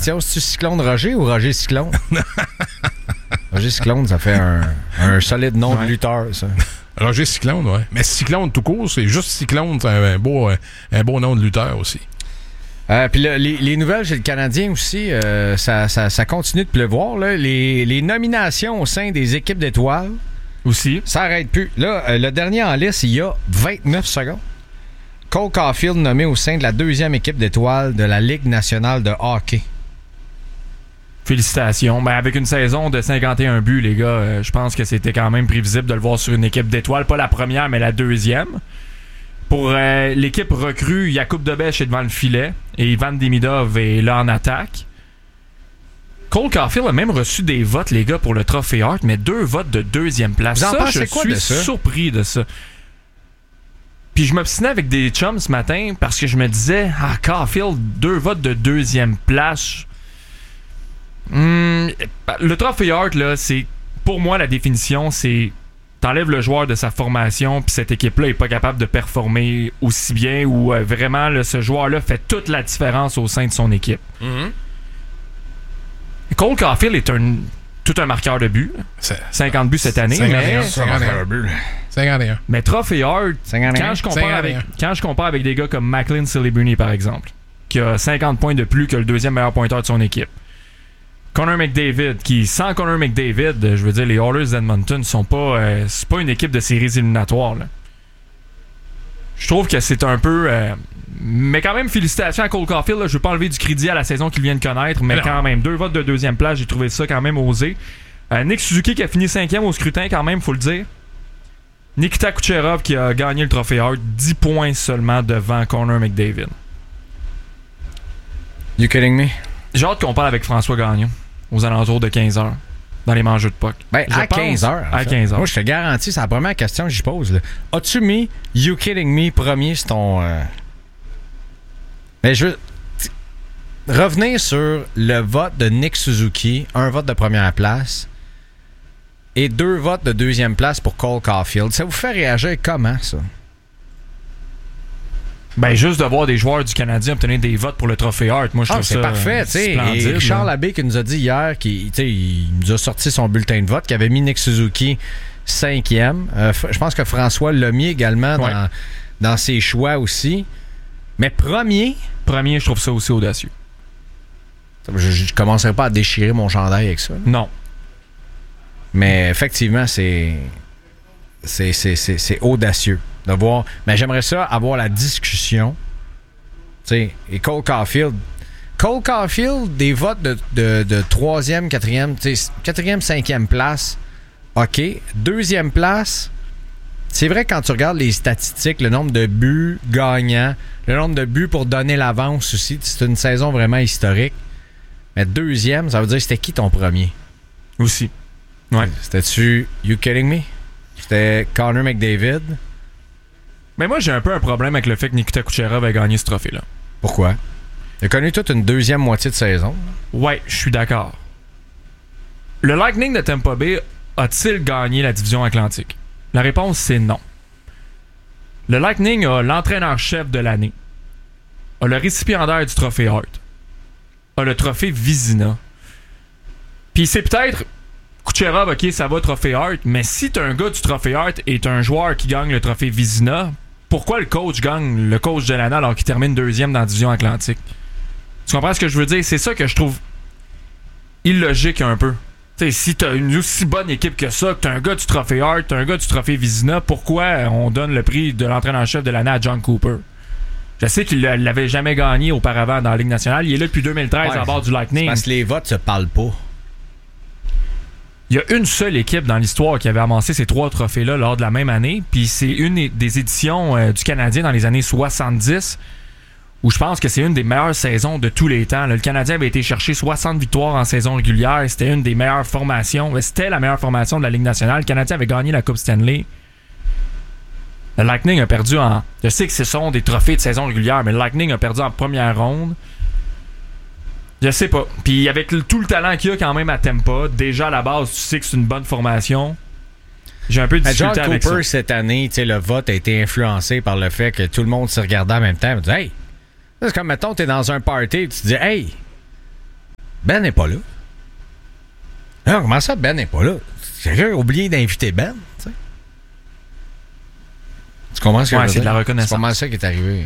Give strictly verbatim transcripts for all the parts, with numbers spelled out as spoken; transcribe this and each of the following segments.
question, c'est-tu Cyclone Roger ou Roger Cyclone? Roger Cyclone, ça fait un, un solide nom ouais. de lutteur, ça. Roger Cyclone, oui. Mais Cyclone tout court, c'est juste Cyclone, c'est un beau, un beau nom de lutteur aussi. Euh, puis les, les nouvelles chez le Canadien aussi, euh, ça, ça, ça continue de pleuvoir. Là. Les, les nominations au sein des équipes d'étoiles aussi, ça n'arrête plus. Là, euh, le dernier en liste, il y a vingt-neuf secondes. Cole Caulfield nommé au sein de la deuxième équipe d'étoiles de la Ligue nationale de hockey. Félicitations. Ben, avec une saison de cinquante et un buts, les gars, euh, je pense que c'était quand même prévisible de le voir sur une équipe d'étoiles. Pas la première, mais la deuxième. Pour euh, l'équipe recrue, Jakub Dobeš est devant le filet et Ivan Demidov est là en attaque. Cole Caulfield a même reçu des votes, les gars, pour le Trophée Hart, mais deux votes de deuxième place. Vous en ça, pensez je quoi suis de ça? surpris de ça. Puis je m'obstinais avec des chums ce matin parce que je me disais, ah, Caulfield, deux votes de deuxième place. Hum, le Trophée Hart, là, c'est, pour moi, la définition, c'est t'enlèves le joueur de sa formation, puis cette équipe-là est pas capable de performer aussi bien, ou euh, vraiment, là, ce joueur-là fait toute la différence au sein de son équipe. Mm-hmm. Cole Caulfield est un, tout un marqueur de buts. C'est, cinquante buts cette année. cinquante et un, mais, cinquante et un buts. cinquante et un. Mais Trophée Hart, quand je, compare avec, cinquante et un. quand je compare avec des gars comme Macklin Celebrini, par exemple, qui a cinquante points de plus que le deuxième meilleur pointeur de son équipe. Connor McDavid, qui, sans Connor McDavid, je veux dire, les Oilers d'Edmonton sont pas, euh, c'est pas une équipe de séries éliminatoires, là. Je trouve que c'est un peu... Euh, mais quand même, félicitations à Cole Caulfield. Là. Je veux pas enlever du crédit à la saison qu'il vient de connaître, mais, mais quand même, deux votes de deuxième place, j'ai trouvé ça quand même osé. Euh, Nick Suzuki qui a fini cinquième au scrutin, quand même, faut le dire. Nikita Kucherov qui a gagné le Trophée Hart, dix points seulement devant Connor McDavid. You kidding me? J'ai hâte qu'on parle avec François Gagnon aux alentours de quinze heures dans les mangeux de puck. Ben, je à quinze heures. À quinze heures. Moi, je te garantis, c'est la première question que j'y pose. Là. As-tu mis You Kidding Me premier sur ton... Euh... Mais je veux... T- revenir sur le vote de Nick Suzuki, un vote de première place et deux votes de deuxième place pour Cole Caulfield. Ça vous fait réagir comment, ça? Ben, juste de voir des joueurs du Canadien obtenir des votes pour le Trophée Hart, moi, je ah, trouve c'est ça parfait, tu sais. Et Richard Labbé qui nous a dit hier, qui, il nous a sorti son bulletin de vote, qui avait mis Nick Suzuki cinquième. Euh, je pense que François l'a mis également ouais. dans, dans ses choix aussi. Mais premier... Premier, je trouve ça aussi audacieux. Je ne commencerai pas à déchirer mon chandail avec ça. Là. Non. Mais effectivement, c'est... C'est, c'est, c'est, c'est audacieux de voir. Mais j'aimerais ça avoir la discussion. Tu sais, et Cole Caulfield. Cole Caulfield, des votes de, de, de troisième, quatrième, quatrième, cinquième place. OK. Deuxième place. C'est vrai, quand tu regardes les statistiques, le nombre de buts gagnants, le nombre de buts pour donner l'avance aussi, c'est une saison vraiment historique. Mais deuxième, ça veut dire c'était qui ton premier? Aussi. Ouais. C'était-tu You Kidding Me? C'était Connor McDavid. Mais moi, j'ai un peu un problème avec le fait que Nikita Kucherov ait gagné ce trophée-là. Pourquoi? Il a connu toute une deuxième moitié de saison. Ouais, je suis d'accord. Le Lightning de Tampa Bay a-t-il gagné la division Atlantique? La réponse, c'est non. Le Lightning a l'entraîneur-chef de l'année, a le récipiendaire du Trophée Hart, a le trophée Vizina. Puis c'est peut-être... Kucherov, ok, ça va, Trophée Hart, mais si t'es un gars du Trophée Hart et t'es un joueur qui gagne le trophée Vizina, pourquoi le coach gagne le coach de l'année alors qu'il termine deuxième dans la division Atlantique? Tu comprends ce que je veux dire? C'est ça que je trouve illogique un peu. T'sais, si t'as une aussi bonne équipe que ça, que t'as un gars du Trophée Hart, t'as un gars du trophée Vizina, pourquoi on donne le prix de l'entraîneur-chef de l'année à John Cooper? Je sais qu'il l'avait jamais gagné auparavant dans la Ligue nationale. Il est là depuis deux mille treize ouais, à bord du Lightning. Parce que les votes se parlent pas. Il y a une seule équipe dans l'histoire qui avait amassé ces trois trophées-là lors de la même année, puis c'est une des éditions euh, du Canadien dans les années soixante-dix, où je pense que c'est une des meilleures saisons de tous les temps. Là, le Canadien avait été chercher soixante victoires en saison régulière, c'était une des meilleures formations, c'était la meilleure formation de la Ligue nationale. Le Canadien avait gagné la Coupe Stanley. Le Lightning a perdu en... Je sais que ce sont des trophées de saison régulière, mais le Lightning a perdu en première ronde. Je sais pas. Puis avec le, tout le talent qu'il y a quand même à Tampa, déjà à la base, tu sais que c'est une bonne formation. J'ai un peu de difficulté John avec Cooper, ça. cette année, le vote a été influencé par le fait que tout le monde se regardait en même temps. On dit, hey, c'est comme, mettons, t'es dans un party et tu te dis, hey, Ben n'est pas là. Non, comment ça, Ben n'est pas là? Quelqu'un a oublié d'inviter Ben, tu sais. Tu comprends ce que Ouais, je veux c'est de dire? la reconnaissance. C'est pas mal ça qui est arrivé.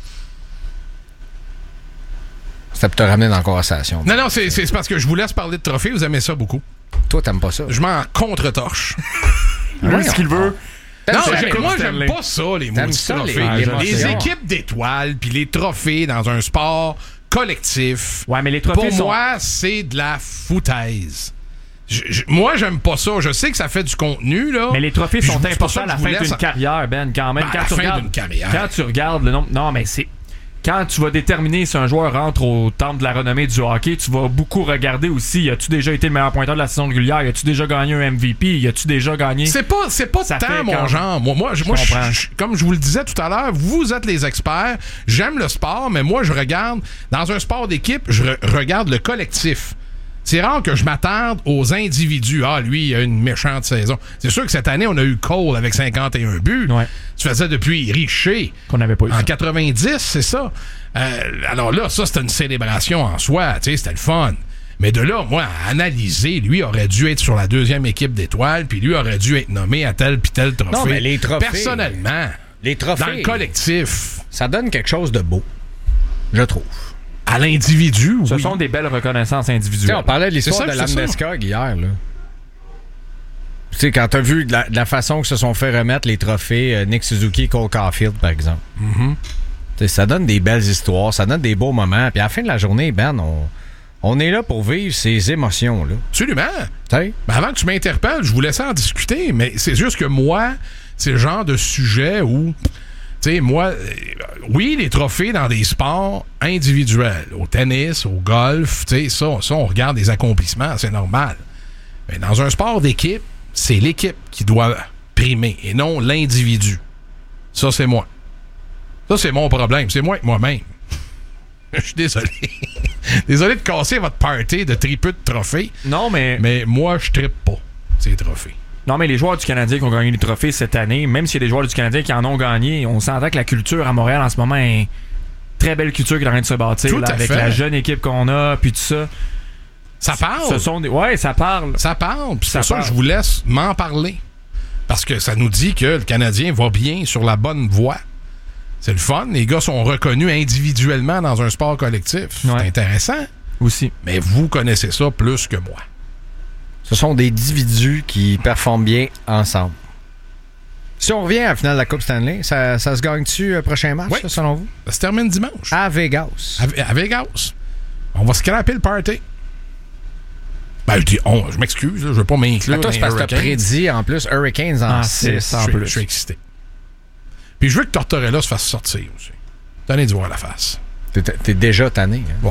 C'était pour te ramener dans la conversation. Non, non, c'est, c'est parce que je vous laisse parler de trophées. Vous aimez ça beaucoup. Toi, t'aimes pas ça? Je m'en contre-torche. Il veut ce qu'il veut. T'aimes Non, ça, j'ai- les moi, Stanley. j'aime pas ça, les T'aimes maudits ça, trophées. les- Les, l'émotion. équipes d'étoiles puis les trophées dans un sport collectif, Ouais, mais les trophées pour sont... moi, c'est de la foutaise. Je- je- moi, j'aime pas ça. Je sais que ça fait du contenu, là. Mais les trophées Puis sont je- c'est pour importants ça à que la je vous fin laisse- d'une carrière, Ben, quand même. Ben, quand à la tu fin regardes, d'une carrière. Quand tu regardes le nombre... Non, mais c'est... Quand tu vas déterminer si un joueur rentre au temple de la renommée du hockey, tu vas beaucoup regarder aussi, as-tu déjà été le meilleur pointeur de la saison régulière? As-tu déjà gagné un M V P? As-tu déjà gagné... C'est pas, c'est pas Ça tant fait mon quand- genre. Moi, moi, je- Je moi je- comprends. je- comme je vous le disais tout à l'heure, vous êtes les experts. J'aime le sport, mais moi, je regarde, dans un sport d'équipe, je re- regarde le collectif. C'est rare que je m'attarde aux individus. Ah, lui, il a une méchante saison. C'est sûr que cette année, on a eu Cole avec cinquante et un buts. Ouais. Tu faisais depuis Richer. Qu'on n'avait pas eu. En ça. quatre-vingt-dix, c'est ça. Euh, alors là, ça, c'était une célébration en soi. Tu sais, c'était le fun. Mais de là, moi, à analyser, lui aurait dû être sur la deuxième équipe d'étoiles, puis lui aurait dû être nommé à tel puis tel trophée. Non, mais les trophées- Personnellement, Les trophées, dans le collectif, ça donne quelque chose de beau, je trouve. à l'individu, Ce oui. sont des belles reconnaissances Tu sais, individuelles. on parlait de l'histoire C'est de ça, c'est Landeskog hier, là. Tu sais, quand t'as vu de la, de la façon que se sont fait remettre les trophées euh, Nick Suzuki et Cole Caulfield, par exemple. Mhm. Tu sais, ça donne des belles histoires, ça donne des beaux moments. Puis à la fin de la journée, Ben, on, on est là pour vivre ces émotions-là. Absolument. Tu sais? Ben, avant que tu m'interpelles, je vous laissais en discuter, mais c'est juste que moi, c'est le genre de sujet où, tu sais, moi, euh, oui, les trophées dans des sports individuels, au tennis, au golf, tu sais, ça, ça, on regarde des accomplissements, c'est normal. Mais dans un sport d'équipe, c'est l'équipe qui doit primer et non l'individu. Ça, c'est moi. Ça, c'est mon problème. C'est moi avec moi-même. Je suis désolé. Désolé de casser votre party de tripeux de trophées. Non, mais... Mais moi, je trippe pas ces trophées. Non, mais les joueurs du Canadien qui ont gagné les trophées cette année, même s'il y a des joueurs du Canadien qui en ont gagné, on s'entend que la culture à Montréal en ce moment est une très belle culture qui est en train de se bâtir, Tout là, à avec fait. la jeune équipe qu'on a, puis tout ça. Ça parle. Ce sont des... Ouais, ça parle. Ça parle. Puis Ça c'est ça que parle. je vous laisse m'en parler. Parce que ça nous dit que le Canadien va bien sur la bonne voie. C'est le fun. Les gars sont reconnus individuellement dans un sport collectif. C'est Ouais. intéressant. Aussi. Mais vous connaissez ça plus que moi. Ce sont des individus qui performent bien ensemble. Si on revient à la finale de la Coupe Stanley, ça, ça se gagne-tu le prochain match, Oui. ça, selon vous? Ça se termine dimanche. À Vegas. À, à Vegas. On va scraper le party. Ben, je dis on. Je m'excuse. là, Je veux pas m'inclure. Mais toi, dans c'est les parce que t'as Hurricanes. prédit, en plus, Hurricanes en Ah, six. c'est Je en suis- plus. Je suis excité. Puis je veux que Tortorella se fasse sortir aussi. Tenez d'y voir la face. T'es, t'es déjà tanné. Hein?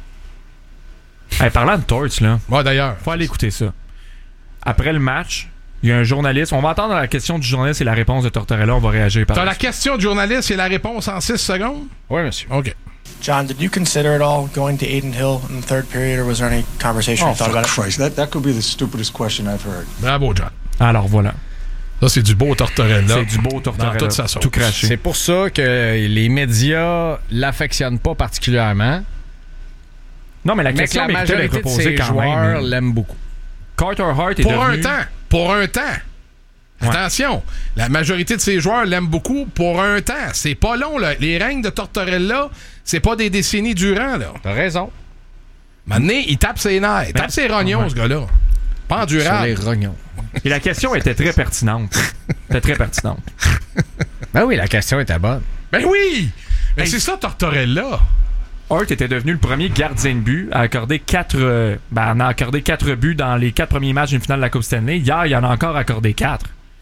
Hey, parlant de Torts, là, Moi, d'ailleurs. faut aller écouter ça. Après le match, il y a un journaliste. On va entendre la question du journaliste et la réponse de Tortorella. On va réagir par T'as là. la question du journaliste et la réponse en six secondes? Oui, monsieur. OK. John, did you consider at all going to Aiden Hill in the third period, or was there any conversation Oh, you thought for about it? Christ. That, that could be the stupidest question I've heard. Bravo, John. Alors voilà. Ça, c'est du beau Tortorella. C'est du beau Tortorella. Dans toute sa sauce. Tout craché. C'est pour ça que les médias l'affectionnent pas particulièrement. Non, mais la Mais que question la méritait d'être majorité de posée ses quand joueurs même. l'aiment beaucoup. Carter Hart est Pour devenu... un temps. Pour un temps. Ouais. Attention, la majorité de ses joueurs l'aiment beaucoup pour un temps. C'est pas long, là. Les règnes de Tortorella, c'est pas des décennies durant, là. T'as raison. Maintenant, il tape ses nerfs. Il tape ses rognons, Ouais. ce gars-là. Pas Sur les endurable. rognons. Et la question était très pertinente. Était très pertinente. Ben oui, la question était bonne. Ben oui! Mais Hey. c'est ça, Tortorella. Hart était devenu le premier gardien de but à accorder quatre, euh, ben, en a accordé quatre buts dans les quatre premiers matchs d'une finale de la Coupe Stanley. Hier, il en a encore accordé quatre.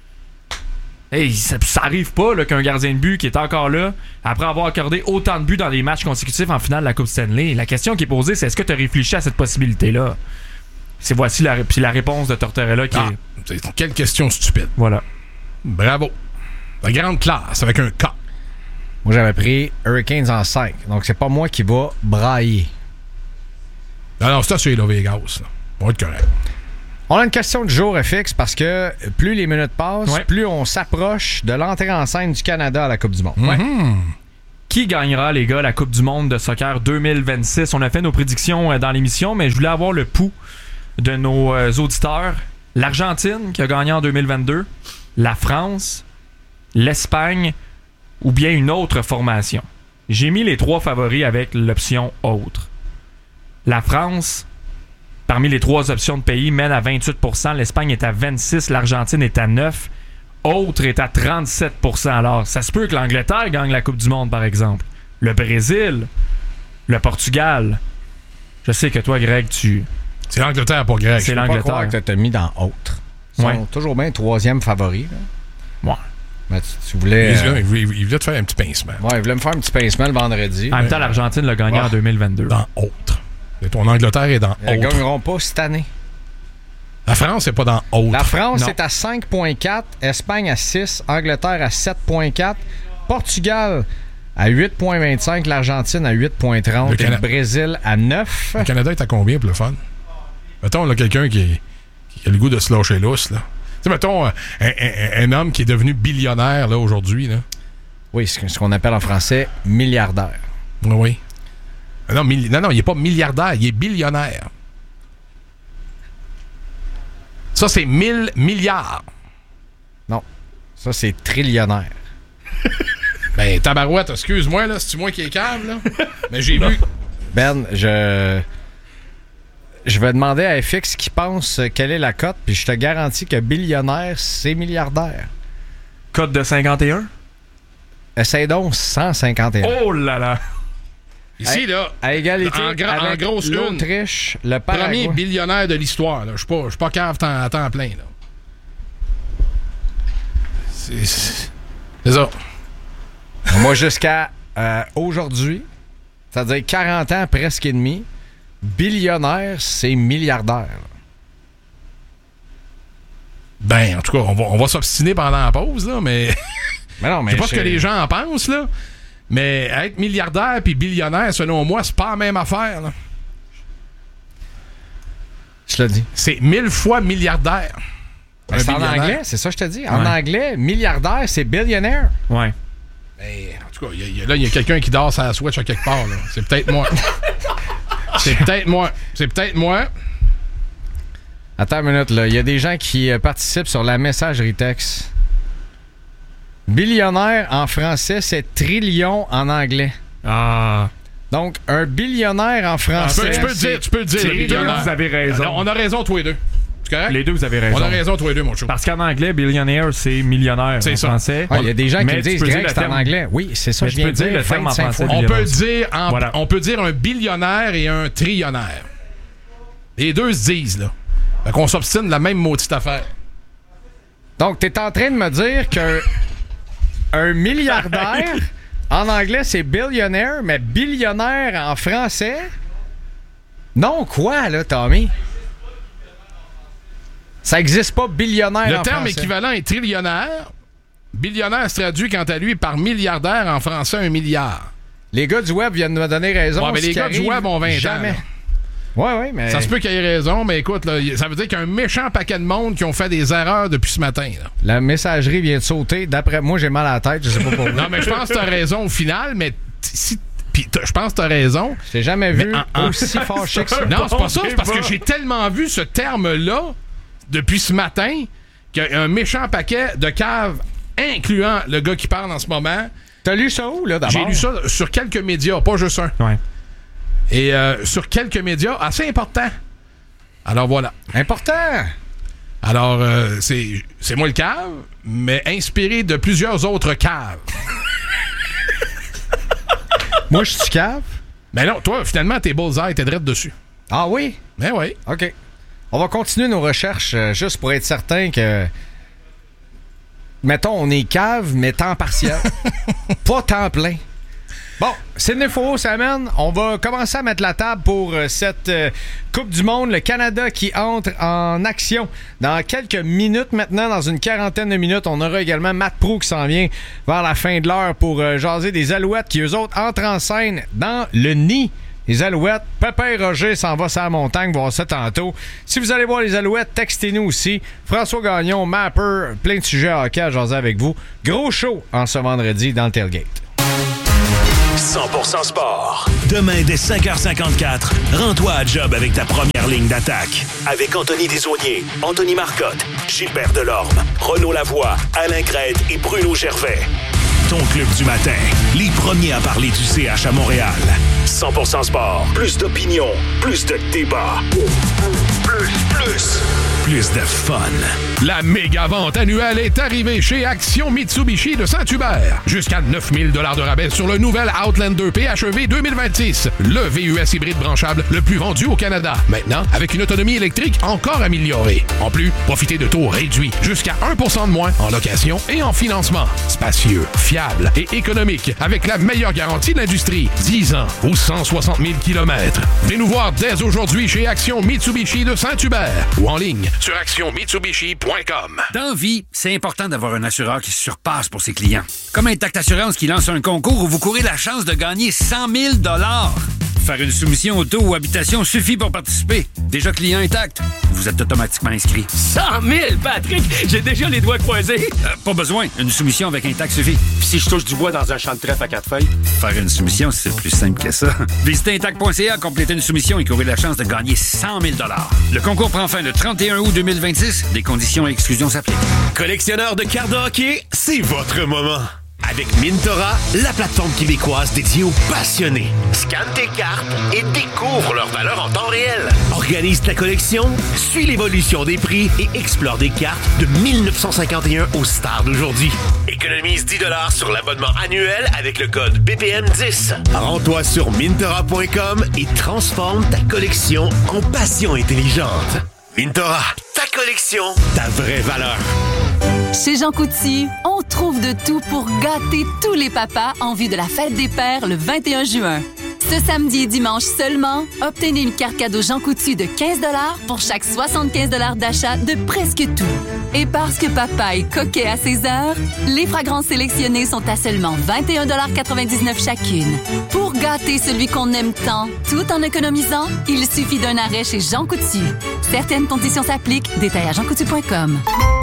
Hey, ça, ça arrive pas là, qu'un gardien de but qui est encore là, après avoir accordé autant de buts dans des matchs consécutifs en finale de la Coupe Stanley. La question qui est posée, c'est est-ce que tu as réfléchi à cette possibilité-là? C'est voici la, puis la réponse de Tortorella qui Ah, est... c'est quelle question stupide. Voilà. Bravo. La grande classe avec un K. Moi, j'avais pris Hurricanes en cinq. Donc, c'est pas moi qui va brailler. Alors, ça, c'est là, Vegas. Là. On va être correct. On a une question du jour, F X, parce que plus les minutes passent, Ouais. plus on s'approche de l'entrée en scène du Canada à la Coupe du Monde. Mhm. qui gagnera, les gars, la Coupe du monde de soccer deux mille vingt-six? On a fait nos prédictions dans l'émission, mais je voulais avoir le pouls de nos euh, auditeurs. L'Argentine, qui a gagné en deux mille vingt-deux, la France, l'Espagne ou bien une autre formation. J'ai mis les trois favoris avec l'option autre. La France, parmi les trois options de pays, mène à vingt-huit pour cent. L'Espagne est à vingt-six pour cent. L'Argentine est à neuf pour cent. Autre est à trente-sept pour cent. Alors, ça se peut que l'Angleterre gagne la Coupe du monde, par exemple. Le Brésil, le Portugal. Je sais que toi, Greg, tu... C'est l'Angleterre pour Greg. C'est Je peux pas l'Angleterre. croire que tu as mis dans autre. Ils sont Ouais. toujours bien troisième favori. Là. Ouais. Mais tu, tu voulais... Il, euh, il voulait- il voulait te faire un petit pincement. Ouais, il voulait me faire un petit pincement le vendredi. En même temps, l'Argentine l'a gagné Ouais. en deux mille vingt-deux. Dans autre. Et ton Angleterre est dans Ils ne autre. gagneront pas cette année. La France n'est pas dans autre. La France Non. est à cinq virgule quatre, Espagne à six, Angleterre à sept virgule quatre, Portugal à huit virgule vingt-cinq, l'Argentine à huit virgule trente Le et Cana- le Brésil à neuf. Le Canada est à combien pour le fun? Mettons, là, quelqu'un qui, qui a le goût de se lâcher lousse, là. Tu sais, mettons, un, un- un homme qui est devenu billionnaire, là, aujourd'hui, là. Oui, ce ce qu'on appelle en français milliardaire. Oui, oui. Non, milli- non, non, il n'est pas milliardaire, il est billionnaire. Ça, c'est mille milliards. Non, ça c'est trillionnaire. Ben, tabarouette, excuse-moi, là, c'est-tu moi qui est cave, là? Mais j'ai vu... Ben, je... Je vais demander à F X qui pense quelle est la cote, puis je te garantis que billionnaire, c'est milliardaire. Code de cinquante et un? Essaye donc cent cinquante et un. Oh là là! Ici, Hey, là, À égalité En gra- en avec grosse une. l'Autriche, le premier Paraguay. billionnaire de l'histoire, là. Je suis pas, je suis pas cave temps- à temps plein, là. C'est... C'est c'est ça. Moi, jusqu'à euh, aujourd'hui, c'est-à-dire quarante ans presque et demi, billionnaire, c'est milliardaire. Ben, en tout cas, on va, on va s'obstiner pendant la pause, là, mais... Mais non, Je mais sais pas ce que c'est- les gens en pensent, là. Mais être milliardaire puis billionnaire, selon moi, c'est pas la même affaire, là. Je te dis. C'est mille fois milliardaire. Ben, Un c'est en billionnaire. anglais, c'est ça que je te dis. En Ouais. anglais, milliardaire, c'est billionaire. Ouais. Ben, en tout cas, il y a- il y a- là, il y a quelqu'un qui dort sa switch à quelque part, là. C'est peut-être moi. C'est peut-être moi. C'est peut-être moi. Attends une minute, là. Il y a des gens qui euh, participent sur la messagerie texte. Billionnaire en français, c'est trillion en anglais. Ah. Donc, un billionnaire en Tu français. peux, tu peux le dire, tu peux le dire. C'est le les deux, billionnaire. vous avez raison. Alors, on a raison, tous les deux. C'est correct? Les deux, vous avez raison. On a raison, tous les deux, mon chou. Parce qu'en anglais, billionaire, c'est millionnaire C'est en ça. français. Ouais, il y a des gens qui Mais me tu disent peux dire Greg, le c'est en terme- anglais. Oui, c'est ça Mais que je tu viens peux de dire dire. le terme en vingt-cinq français, fois. On billionnaire. peut, dire en- Voilà. on peut dire un billionnaire et un trillionnaire. Les deux se disent, là. Fait qu'on s'obstine de la même maudite affaire. Donc, t'es en train de me dire qu'un un milliardaire, en anglais, c'est billionaire, mais billionnaire en français? Non, quoi, là, Tommy? Ça existe pas, billionnaire Le en terme français. équivalent est trillionnaire. Billionnaire se traduit quant à lui par milliardaire en français, un milliard. Les gars du web viennent de me donner raison. Ouais, mais ce les qui gars du arrive, web ont vingt ans, jamais. là. Ouais, ouais, mais... Ça se peut qu'il ait raison, mais écoute, là, y- ça veut dire qu'il y a un méchant paquet de monde qui ont fait des erreurs depuis ce matin. Là. La messagerie vient de sauter. D'après moi, j'ai mal à la tête. Je sais pas pourquoi. Non, mais je pense que tu as raison au final, mais t- si. Puis t'as- je pense que tu as raison. Je t'ai jamais vu Mais en- en- aussi fâché que ça. Non, c'est pas ça, Bon c'est parce que débat. j'ai tellement vu ce terme-là depuis ce matin qu'il y a un méchant paquet de caves, incluant le gars qui parle en ce moment. T'as lu ça où, là, d'abord? J'ai lu ça sur quelques médias, pas juste un. Ouais. Et euh, sur quelques médias assez importants. Alors voilà. Important! Alors, euh, c'est c'est moi le cave, mais inspiré de plusieurs autres caves. Moi, je suis cave. Mais non, toi, finalement, tes bullseye, t'es direct dessus. Ah oui? Mais oui. OK. On va continuer nos recherches euh, juste pour être certain que... Mettons, on est cave, mais temps partiel. Pas temps plein. Bon, Sidney Four s'amène. On va commencer à mettre la table pour euh, cette euh, Coupe du Monde. Le Canada qui entre en action dans quelques minutes maintenant, dans une quarantaine de minutes. On aura également Matt Proulx qui s'en vient vers la fin de l'heure pour euh, jaser des Alouettes qui, eux autres, entrent en scène dans le nid. Les Alouettes, Pépin Roger s'en va sur la montagne, voir ça tantôt. Si vous allez voir les Alouettes, textez-nous aussi. François Gagnon, Mapper, plein de sujets à hockey à jaser avec vous. Gros show en ce vendredi dans le Tailgate. cent pour cent sport. Demain, dès cinq heures cinquante-quatre, rends-toi à job avec ta première ligne d'attaque. Avec Anthony Desaulniers, Anthony Marcotte, Gilbert Delorme, Renaud Lavoie, Alain Crête et Bruno Gervais. Ton club du matin, les premiers à parler du C H à Montréal. cent pour cent sport. Plus d'opinion, plus de débat. Plus, plus. Plus de fun. La méga vente annuelle est arrivée chez Action Mitsubishi de Saint-Hubert. Jusqu'à neuf mille dollars de rabais sur le nouvel Outlander P H E V deux mille vingt-six. Le V U S hybride branchable le plus vendu au Canada. Maintenant, avec une autonomie électrique encore améliorée. En plus, profitez de taux réduits. Jusqu'à un pour cent de moins en location et en financement. Spacieux, fiable et économique. Avec la meilleure garantie de l'industrie. dix ans ou cent soixante mille kilomètres. Venez nous voir dès aujourd'hui chez Action Mitsubishi de Saint-Hubert. Ou en ligne sur action mitsubishi point com. Dans vie, c'est important d'avoir un assureur qui se surpasse pour ses clients. Comme Intact Assurance qui lance un concours où vous courez la chance de gagner cent mille dollars. Faire une soumission auto ou habitation suffit pour participer. Déjà client Intact, vous êtes automatiquement inscrit. cent mille, Patrick! J'ai déjà les doigts croisés. Euh, pas besoin, une soumission avec Intact suffit. Puis si je touche du bois dans un champ de trèfle à quatre feuilles? Faire une soumission, c'est plus simple que ça. Visitez intact point c a, complétez une soumission et courez la chance de gagner cent mille dollars. Le concours prend fin le trente et un août deux mille vingt-six. Des conditions et exclusions s'appliquent. Collectionneur de cartes de hockey, c'est votre moment. Avec Mintora, la plateforme québécoise dédiée aux passionnés. Scanne tes cartes et découvre leur valeur en temps réel. Organise ta collection, suis l'évolution des prix et explore des cartes de dix-neuf cent cinquante et un aux stars d'aujourd'hui. Économise dix dollars sur l'abonnement annuel avec le code B P M dix. Rends-toi sur mintora point com et transforme ta collection en passion intelligente. Mintora, ta collection, ta vraie valeur. Chez Jean Coutu, on trouve de tout pour gâter tous les papas en vue de la fête des pères le vingt et un juin. Ce samedi et dimanche seulement, obtenez une carte cadeau Jean Coutu de quinze dollars pour chaque soixante-quinze dollars d'achat de presque tout. Et parce que papa est coquet à ses heures, les fragrances sélectionnées sont à seulement vingt et un virgule quatre-vingt-dix-neuf dollars chacune. Pour gâter celui qu'on aime tant, tout en économisant, il suffit d'un arrêt chez Jean Coutu. Certaines conditions s'appliquent. Détail à jean coutu point com.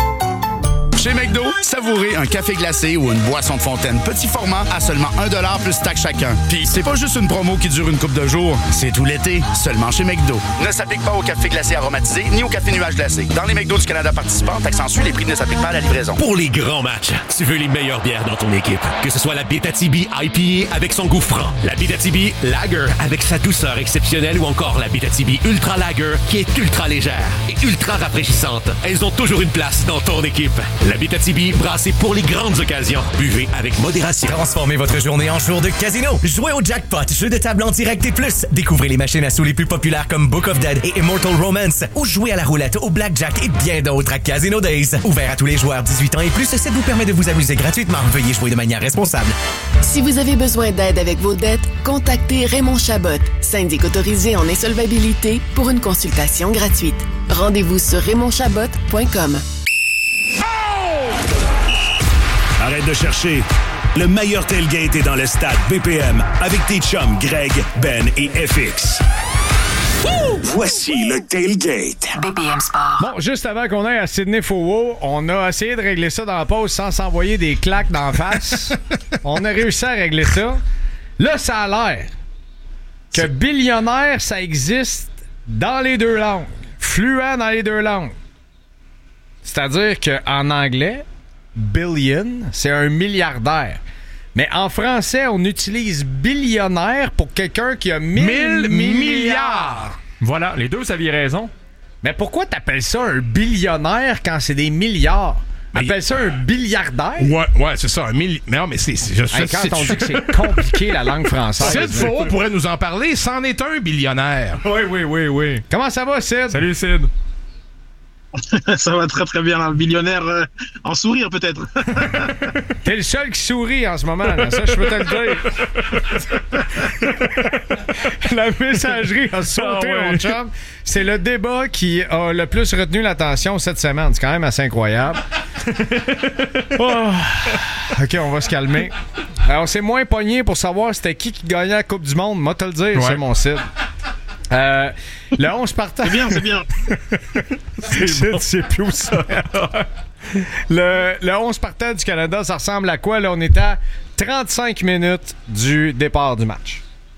Chez McDo, savourez un café glacé ou une boisson de fontaine petit format à seulement un dollar plus taxe chacun. Puis, c'est pas juste une promo qui dure une couple de jours, c'est tout l'été, seulement chez McDo. Ne s'applique pas au café glacé aromatisé ni au café nuage glacé. Dans les McDo du Canada participants, taxe en sus, les prix ne s'appliquent pas à la livraison. Pour les grands matchs, tu veux les meilleures bières dans ton équipe. Que ce soit la Abitibi I P A avec son goût franc, la Abitibi Lager avec sa douceur exceptionnelle ou encore la Abitibi Ultra Lager qui est ultra légère et ultra rafraîchissante. Elles ont toujours une place dans ton équipe. La Abitibi, brassée pour les grandes occasions. Buvez avec modération. Transformez votre journée en jour de casino. Jouez au jackpot, jeu de table en direct et plus. Découvrez les machines à sous les plus populaires comme Book of Dead et Immortal Romance. Ou jouez à la roulette, au blackjack et bien d'autres à Casino Days. Ouvert à tous les joueurs dix-huit ans et plus, ça vous permet de vous amuser gratuitement. Veuillez jouer de manière responsable. Si vous avez besoin d'aide avec vos dettes, contactez Raymond Chabot, syndic autorisé en insolvabilité, pour une consultation gratuite. Rendez-vous sur raymond chabot point com. Arrête de chercher. Le meilleur tailgate est dans le stade B P M avec tes chums Greg, Ben et F X. Woo! Voici le tailgate. B P M Sport. Bon, juste avant qu'on aille à Sydney Fowo, on a essayé de régler ça dans la pause sans s'envoyer des claques d'en face. On a réussi à régler ça. Là, ça a l'air que C'est... billionnaire, ça existe dans les deux langues. Fluent dans les deux langues. C'est-à-dire qu'en anglais, billion, c'est un milliardaire. Mais en français, on utilise billionnaire pour quelqu'un qui a mille milliards. Voilà, les deux, ça avait raison. Mais pourquoi t'appelles ça un billionnaire quand c'est des milliards? Appelle ça un billiardaire? Ouais, ouais, c'est ça, un milliard. Mais non, mais c'est... c'est je, hey, quand c'est, on dit que c'est compliqué, la langue française. Sid Faux pourrait nous en parler, c'en est un billionnaire. Oui, oui, oui, oui. Comment ça va, Sid? Salut, Sid. Ça va très très bien, là. Le billionnaire euh, en sourire peut-être. T'es le seul qui sourit en ce moment, là. Ça je peux te le dire. La messagerie a sauté, ah ouais. Mon chum. C'est le débat qui a le plus retenu l'attention cette semaine. C'est quand même assez incroyable. Oh. Ok, on va se calmer. Alors, c'est moins pogné pour savoir c'était qui qui gagnait la Coupe du Monde. Moi te le dire, ouais. C'est mon site. Euh, le onze partant. C'est bien, c'est bien. c'est bon. C'est plus où ça. le, le onze partant du Canada, ça ressemble à quoi? Là, on est à trente-cinq minutes du départ du match.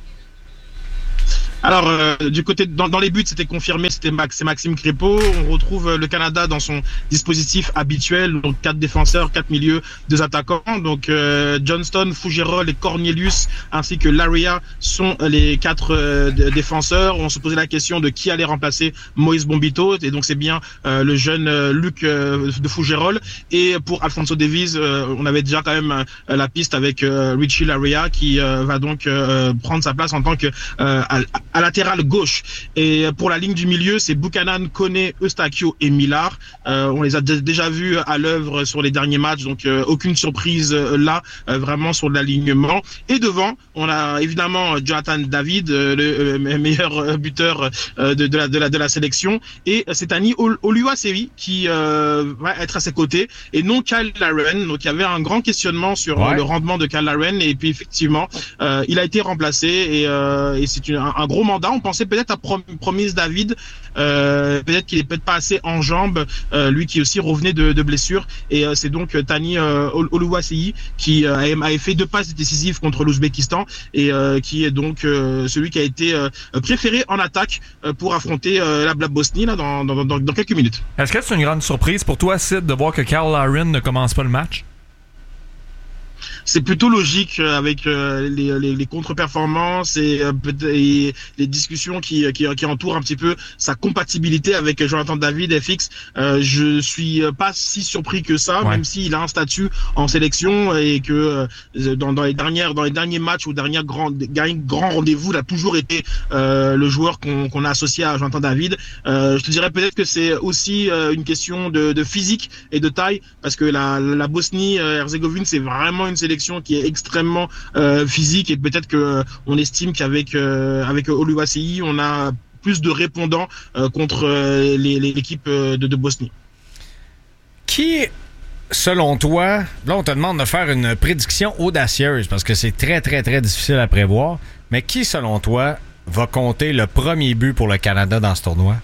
Alors, euh, du côté dans, dans les buts, c'était confirmé, c'était Max, c'est Maxime Crépeau. On retrouve euh, le Canada dans son dispositif habituel, donc quatre défenseurs, quatre milieux, deux attaquants. Donc euh, Johnston, Fougerolles et Cornelius, ainsi que Laria sont les quatre euh, d- défenseurs. On se posait la question de qui allait remplacer Moïse Bombito, et donc c'est bien euh, le jeune euh, Luc euh, de Fougerolles. Et pour Alphonso Davies, euh, on avait déjà quand même euh, la piste avec euh, Richie Laria qui euh, va donc euh, prendre sa place en tant que euh, à, à latéral gauche. Et pour la ligne du milieu, c'est Buchanan, Koné, Eustachio et Millard. Euh, on les a d- déjà vus à l'œuvre sur les derniers matchs, donc euh, aucune surprise euh, là, euh, vraiment sur l'alignement. Et devant, on a évidemment Jonathan David, euh, le euh, meilleur buteur euh, de, de, la, de, la, de la sélection, et c'est Tani Ol- Oluwaseyi qui euh, va être à ses côtés, et non Kyle Laren. Donc il y avait un grand questionnement sur Ouais. le rendement de Kyle Laren, et puis effectivement, euh, il a été remplacé, et, euh, et c'est une, un, un gros mandat. On pensait peut-être à Prom- Promise David, euh, peut-être qu'il est peut-être pas assez en jambes, euh, lui qui aussi revenait de, de blessure, et euh, c'est donc Tani euh, Ol- Oluwaseyi qui euh, avait fait deux passes décisives contre l'Ouzbékistan, et euh, qui est donc euh, celui qui a été euh, préféré en attaque euh, pour affronter euh, la, la Bosnie là dans, dans, dans, dans quelques minutes. Est-ce que c'est une grande surprise pour toi, Sid, de voir que Kyle Larin ne commence pas le match? C'est plutôt logique euh, avec euh, les, les, les contre-performances et, euh, peut- et les discussions qui, qui, qui entourent un petit peu sa compatibilité avec Jonathan David F X. Euh, je suis pas si surpris que ça, Ouais. même s'il a un statut en sélection et que euh, dans, dans les dernières dans les derniers matchs ou derniers grands grands rendez-vous, il a toujours été euh, le joueur qu'on, qu'on a associé à Jonathan David. Euh, je te dirais peut-être que c'est aussi euh, une question de, de physique et de taille, parce que la, la Bosnie-Herzégovine, c'est vraiment une sélection qui est extrêmement euh, physique, et peut-être que euh, on estime qu'avec euh, avec Oluwaseyi, on a plus de répondants euh, contre euh, les, les, l'équipe euh, de, de Bosnie. Qui, selon toi, là on te demande de faire une prédiction audacieuse parce que c'est très très très difficile à prévoir, mais qui, selon toi, va compter le premier but pour le Canada dans ce tournoi?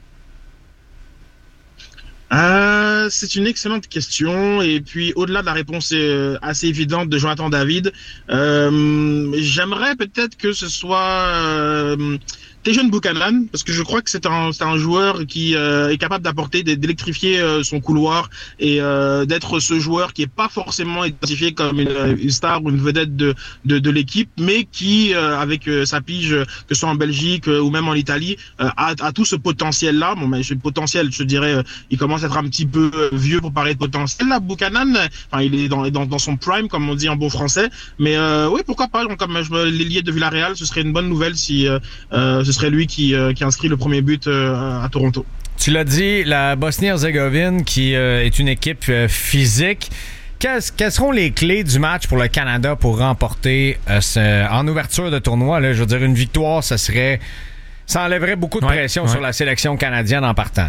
Euh, c'est une excellente question, et puis au-delà de la réponse euh, assez évidente de Jonathan David, euh, j'aimerais peut-être que ce soit euh, Tejan Buchanan, parce que je crois que c'est un, c'est un joueur qui euh, est capable d'apporter, d'électrifier euh, son couloir, et euh, d'être ce joueur qui est pas forcément identifié comme une, une star ou une vedette de, de, de l'équipe, mais qui, euh, avec euh, sa pige, que ce soit en Belgique euh, ou même en Italie, euh, a, a tout ce potentiel-là. Bon, mais je potentiel, je dirais, euh, il commence à être un petit peu euh, vieux pour parler de potentiel. Là, Buchanan, enfin, il est dans, dans, dans son prime, comme on dit en bon français, mais euh, oui, pourquoi pas. Donc, comme je me l'ailier de Villarreal, ce serait une bonne nouvelle si euh, euh, ce serait lui qui, euh, qui inscrit le premier but euh, à Toronto. Tu l'as dit, la Bosnie-Herzégovine qui euh, est une équipe euh, physique. Quelles, quelles seront les clés du match pour le Canada pour remporter euh, ce, en ouverture de tournoi? Là, je veux dire, une victoire, ça serait, ça enlèverait beaucoup de Ouais, pression ouais. sur la sélection canadienne en partant.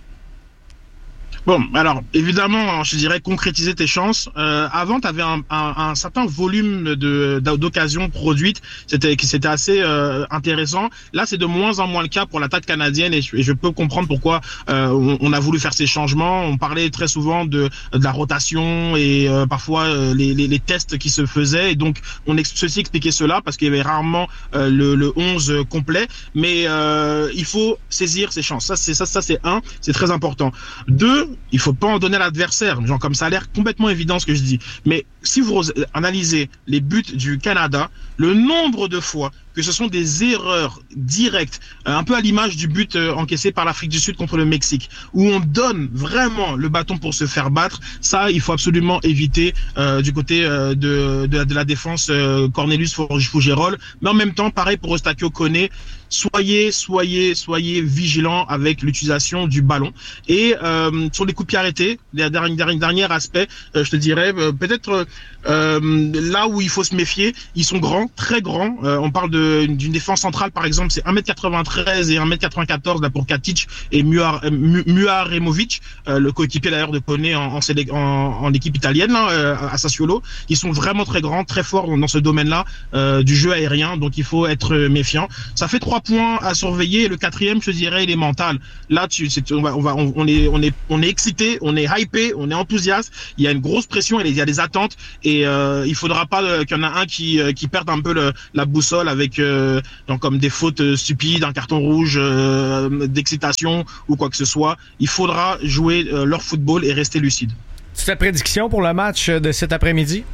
Bon, alors évidemment, je dirais concrétiser tes chances. Euh, avant, tu avais un, un, un certain volume de d'occasions produites, c'était c'était assez euh, intéressant. Là, c'est de moins en moins le cas pour l'attaque canadienne, et je, et je peux comprendre pourquoi euh, on, on a voulu faire ces changements. On parlait très souvent de, de la rotation et euh, parfois euh, les, les, les tests qui se faisaient, et donc on ex- ceci expliquait cela parce qu'il y avait rarement euh, le, le onze complet. Mais euh, il faut saisir ses chances. Ça, c'est ça, ça c'est un, c'est très important. Deux, il faut pas en donner à l'adversaire. Genre, comme ça a l'air complètement évident ce que je dis. Mais si vous analysez les buts du Canada, le nombre de fois que ce sont des erreurs directes, un peu à l'image du but encaissé par l'Afrique du Sud contre le Mexique, où on donne vraiment le bâton pour se faire battre, ça, il faut absolument éviter euh, du côté euh, de, de, de la défense euh, Cornelius Fougerolles. Mais en même temps, pareil pour Eustachio Koné, soyez, soyez, soyez vigilants avec l'utilisation du ballon. Et euh, sur les coups de pied arrêtés, le dernier, dernier, dernier aspect, euh, je te dirais, euh, peut-être euh, là où il faut se méfier, ils sont grands, très grands. Euh, on parle de, d'une défense centrale, par exemple, exemple, c'est un mètre quatre-vingt-treize et un mètre quatre-vingt-quatorze là, pour Katic et Muaremovic, euh, le coéquipier d'ailleurs de Koné en, en, en, en équipe italienne là, euh, à Sassuolo. Ils sont vraiment très grands, très forts dans, dans ce domaine-là euh, du jeu aérien, donc il faut être méfiant. Ça fait trois points à surveiller. Le quatrième, je dirais, il est mental. Là, tu, c'est, on, va, on, va, on, on, est, on, est, on est excité, on est hypé, on est enthousiaste. Il y a une grosse pression, il y a des attentes et euh, il faudra pas euh, qu'il y en a un qui, euh, qui perde un peu le, la boussole avec euh, donc, comme des fautes stupides, un carton rouge euh, d'excitation ou quoi que ce soit. Il faudra jouer euh, leur football et rester lucide. C'est ta prédiction pour le match de cet après-midi?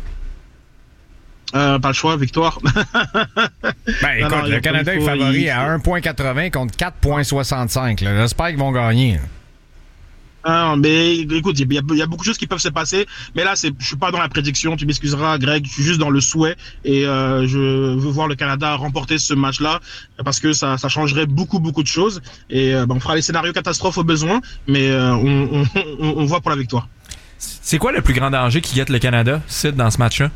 Euh, pas le choix, victoire. Ben écoute, non, non, le Canada est favori il... à un virgule quatre-vingts contre quatre virgule soixante-cinq. Là. J'espère qu'ils vont gagner. Ah, mais écoute, il y, y a beaucoup de choses qui peuvent se passer, mais là, c'est, je suis pas dans la prédiction. Tu m'excuseras, Greg. Je suis juste dans le souhait et euh, je veux voir le Canada remporter ce match-là parce que ça, ça changerait beaucoup, beaucoup de choses. Et euh, ben, on fera les scénarios catastrophes au besoin, mais euh, on, on, on, on voit pour la victoire. C'est quoi le plus grand danger qui guette le Canada, Sid, dans ce match-là?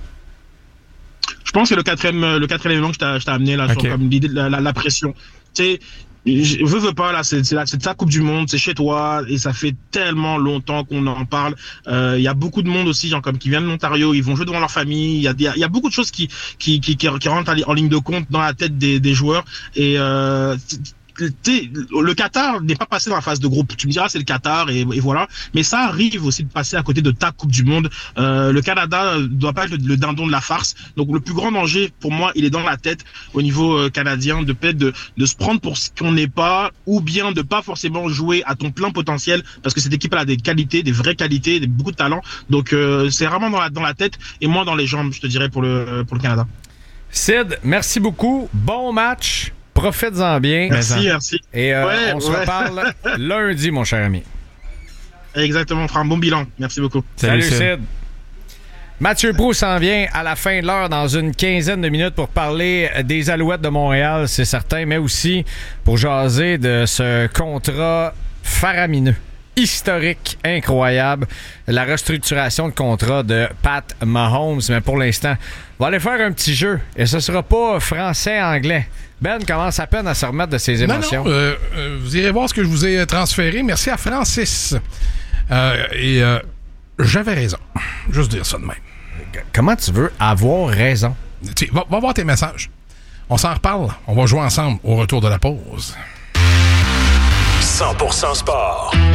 Je pense que le quatrième, le quatrième élément que je t'ai, je t'ai amené là, okay. Sur, comme l'idée de la, la, la pression. Tu sais, je veux, veux pas là, c'est, c'est, la, c'est ta Coupe du Monde, c'est chez toi et ça fait tellement longtemps qu'on en parle. Il euh, y a beaucoup de monde aussi, genre comme qui viennent de l'Ontario, ils vont jouer devant leur famille. Il y a, y, a, y a beaucoup de choses qui qui qui, qui, qui rentrent en ligne de compte dans la tête des, des joueurs et euh, le Qatar n'est pas passé dans la phase de groupe. Tu me diras c'est le Qatar et, et voilà, mais ça arrive aussi de passer à côté de ta Coupe du Monde. Euh, le Canada doit pas être le, le dindon de la farce. Donc le plus grand danger pour moi, il est dans la tête au niveau euh, canadien, de peut-être de, de se prendre pour ce qu'on n'est pas, ou bien de pas forcément jouer à ton plein potentiel, parce que cette équipe elle a des qualités, des vraies qualités, des, beaucoup de talent. Donc euh, c'est vraiment dans la dans la tête et moins dans les jambes, je te dirais, pour le pour le Canada. Sid, merci beaucoup. Bon match. Profites-en bien. Merci, merci. Et euh, ouais, on se ouais. reparle lundi, mon cher ami. Exactement, on fera un bon bilan. Merci beaucoup. Salut, Salut Sid. Mathieu Proulx s'en vient à la fin de l'heure dans une quinzaine de minutes pour parler des Alouettes de Montréal, c'est certain, mais aussi pour jaser de ce contrat faramineux, historique, incroyable, la restructuration de contrat de Pat Mahomes. Mais pour l'instant, on va aller faire un petit jeu et ce sera pas français-anglais. Ben commence à peine à se remettre de ses émotions. Non, non, euh, euh, vous irez voir ce que je vous ai transféré. Merci à Francis. Euh, et euh, j'avais raison. Juste dire ça de même. Comment tu veux avoir raison? T'sais, va, va voir tes messages. On s'en reparle. On va jouer ensemble au retour de la pause. cent pour cent sport.